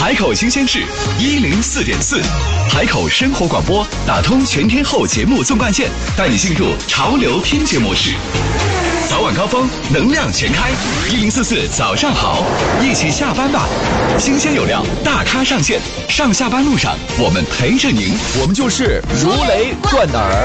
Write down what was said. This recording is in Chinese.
海口新鲜事104.4，海口生活广播打通全天候节目纵贯线，带你进入潮流听觉模式。早晚高峰，能量全开，1044早上好，一起下班吧。新鲜有料，大咖上线，上下班路上我们陪着您， 我们就是如雷贯耳。